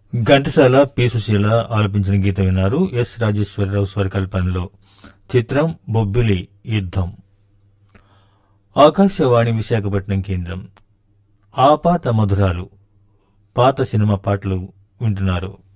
Ghantasala P Susheela ఆలపించిన గీతం విన్నారు. ఎస్ రాజేశ్వరరావు స్వరకల్పనలో. చిత్రం బొబ్బిలి యుద్ధం. ఆకాశవాణి విశాఖపట్నం కేంద్రం. ఆపాత మధురాలు పాత సినిమా పాటలు వింటున్నారు.